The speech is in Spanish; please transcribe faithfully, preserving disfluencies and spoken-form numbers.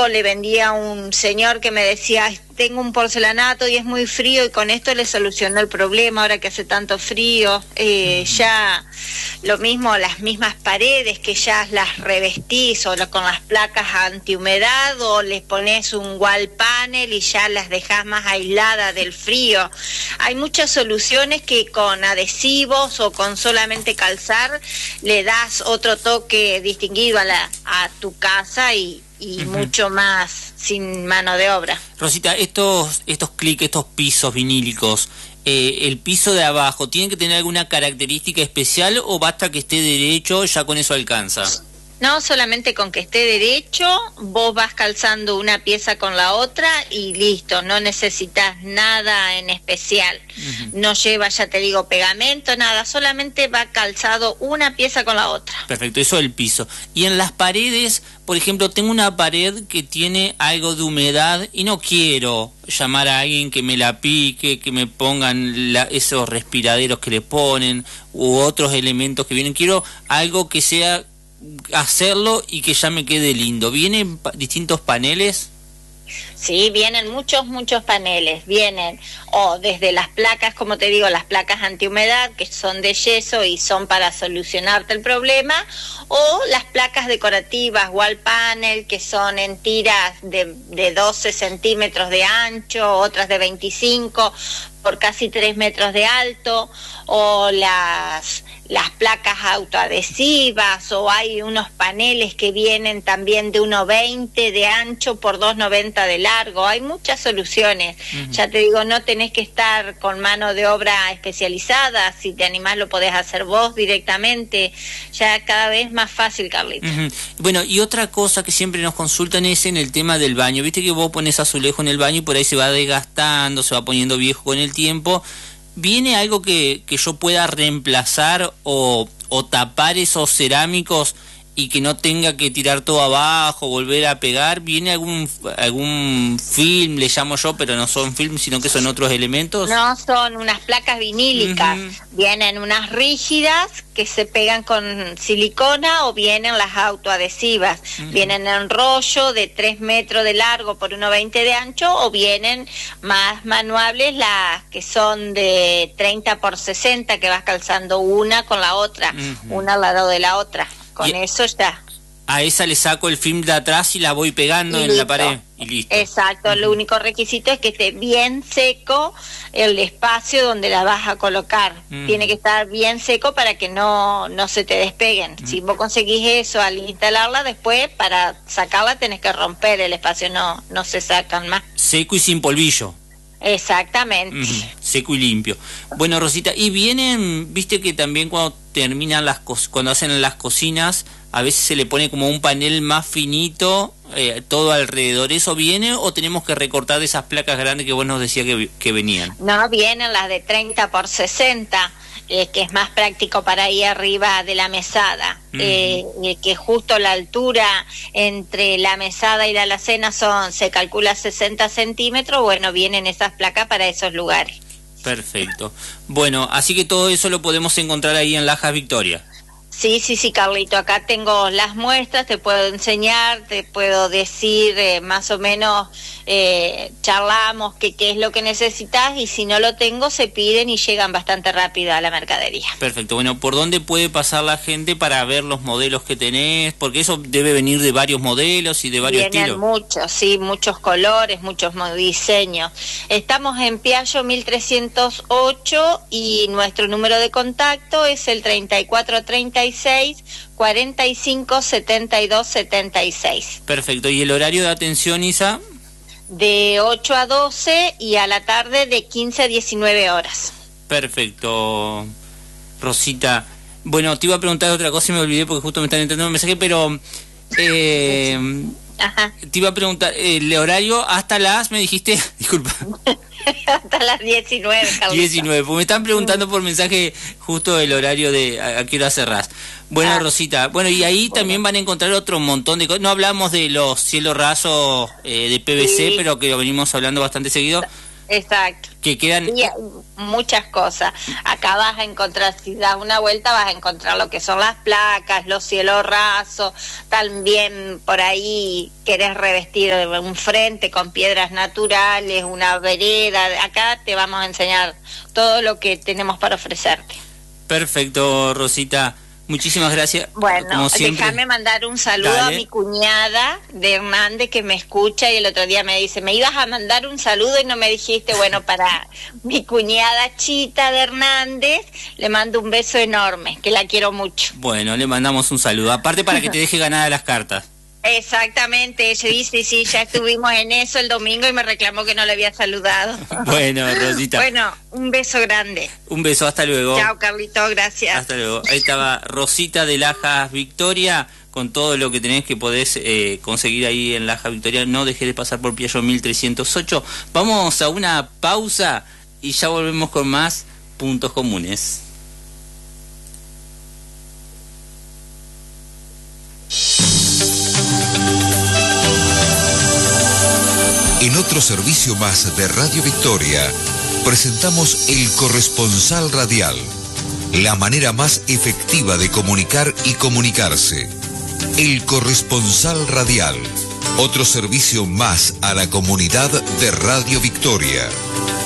poco le vendía a un señor que me decía, tengo un porcelanato y es muy frío, y con esto le solucionó el problema ahora que hace tanto frío. Eh, ya lo mismo, las mismas paredes que ya las revestís o lo, con las placas antihumedad, o les pones un wall panel y ya las dejás más aisladas del frío. Hay muchas soluciones que con adhesivos o con solamente calzar le das otro toque distinguido a, la, a tu casa y, y uh-huh. mucho más sin mano de obra. Rosita, estos estos clics, estos pisos vinílicos, eh, el piso de abajo, ¿tiene que tener alguna característica especial o basta que esté derecho, ya con eso alcanza? No, solamente con que esté derecho, vos vas calzando una pieza con la otra y listo, no necesitas nada en especial. Uh-huh. No lleva, ya te digo, pegamento, nada, solamente va calzado una pieza con la otra. Perfecto, eso del piso. Y en las paredes, por ejemplo, tengo una pared que tiene algo de humedad y no quiero llamar a alguien que me la pique, que me pongan la, esos respiraderos que le ponen u otros elementos que vienen. Quiero algo que sea hacerlo y que ya me quede lindo. ¿Vienen pa- distintos paneles? Sí, vienen muchos, muchos paneles. Vienen o desde las placas, como te digo, las placas antihumedad, que son de yeso y son para solucionarte el problema, o las placas decorativas wall panel, que son en tiras de, de doce centímetros de ancho, otras de veinticinco por casi tres metros de alto, o las las placas autoadhesivas, o hay unos paneles que vienen también de uno veinte de ancho por dos noventa de largo. Hay muchas soluciones. Uh-huh. Ya te digo, no tenés que estar con mano de obra especializada. Si te animás lo podés hacer vos directamente. Ya cada vez más fácil, Carlita. Uh-huh. Bueno, y otra cosa que siempre nos consultan es en el tema del baño. Viste que vos pones azulejo en el baño y por ahí se va desgastando, se va poniendo viejo con el tiempo. ¿Viene algo que, que yo pueda reemplazar o, o tapar esos cerámicos y que no tenga que tirar todo abajo, volver a pegar? ¿Viene algún algún film, le llamo yo, pero no son film, sino que son otros elementos? No, son unas placas vinílicas. Uh-huh. Vienen unas rígidas que se pegan con silicona, o vienen las autoadhesivas. Uh-huh. Vienen en rollo de tres metros de largo por uno veinte de ancho, o vienen más manuables, las que son de treinta por sesenta, que vas calzando una con la otra, uh-huh. una al lado de la otra. Con y eso está. A esa le saco el film de atrás y la voy pegando en la pared y listo. Exacto, uh-huh. Lo único requisito es que esté bien seco el espacio donde la vas a colocar. Uh-huh. Tiene que estar bien seco para que no, no se te despeguen. Uh-huh. Si vos conseguís eso al instalarla, después para sacarla tenés que romper el espacio, no, no se sacan más. Seco y sin polvillo. Exactamente. Uh-huh. Seco y limpio. Bueno, Rosita, y vienen, viste que también cuando terminan las co- cuando hacen las cocinas, a veces se le pone como un panel más finito, eh, todo alrededor. ¿Eso viene o tenemos que recortar de esas placas grandes que vos nos decías que, que venían? No, vienen las de treinta por sesenta. Eh, que es más práctico para ahí arriba de la mesada, uh-huh. eh, eh, que justo la altura entre la mesada y la alacena son, se calcula sesenta centímetros, bueno, vienen esas placas para esos lugares. Perfecto. Bueno, así que todo eso lo podemos encontrar ahí en Lajas Victoria. Sí, sí, sí, Carlito, acá tengo las muestras, te puedo enseñar, te puedo decir eh, más o menos, eh, charlamos que qué es lo que necesitas, y si no lo tengo se piden y llegan bastante rápido a la mercadería. Perfecto. Bueno, ¿por dónde puede pasar la gente para ver los modelos que tenés? Porque eso debe venir de varios modelos y de varios Vienen estilos. muchos, sí, muchos colores, muchos diseños. Estamos en Piaggio mil trescientos ocho y nuestro número de contacto es el treinta y cuatro treinta y seis cuarenta y cinco setenta y dos setenta y seis. Perfecto. ¿Y el horario de atención, Isa? De ocho a doce y a la tarde de quince a diecinueve horas. Perfecto, Rosita. Bueno, te iba a preguntar otra cosa y me olvidé porque justo me están entrando un mensaje, pero eh, Ajá. te iba a preguntar, el horario hasta las, me dijiste, disculpa. Hasta las diecinueve, Carlos. diecinueve, porque me están preguntando por mensaje justo el horario de a, a qué hora cerrás. Bueno, ah. Rosita, bueno, y ahí bueno. También van a encontrar otro montón de cosas. No hablamos de los cielos rasos eh, de P V C, sí. Pero que lo venimos hablando bastante seguido. Exacto. Que quedan... Y hay muchas cosas. Acá vas a encontrar, si das una vuelta, vas a encontrar lo que son las placas, los cielos rasos, también por ahí querés revestir un frente con piedras naturales, una vereda. Acá te vamos a enseñar todo lo que tenemos para ofrecerte. Perfecto, Rosita. Muchísimas gracias. Bueno, déjame mandar un saludo Dale. a mi cuñada de Hernández que me escucha y el otro día me dice, me ibas a mandar un saludo y no me dijiste. Bueno, para mi cuñada Chita de Hernández le mando un beso enorme, que la quiero mucho. Bueno, le mandamos un saludo. Aparte para que te deje ganar las cartas. Exactamente, ella dice, sí, ya estuvimos en eso el domingo y me reclamó que no le había saludado. Bueno, Rosita. Bueno, un beso grande. Un beso, hasta luego. Chao, Carlito, gracias. Hasta luego. Ahí estaba Rosita de Lajas Victoria, con todo lo que tenés que podés eh, conseguir ahí en Lajas Victoria. No dejé de pasar por Piallo mil trescientos ocho. Vamos a una pausa y ya volvemos con más puntos comunes. En otro servicio más de Radio Victoria, presentamos El Corresponsal Radial, la manera más efectiva de comunicar y comunicarse. El Corresponsal Radial, otro servicio más a la comunidad de Radio Victoria.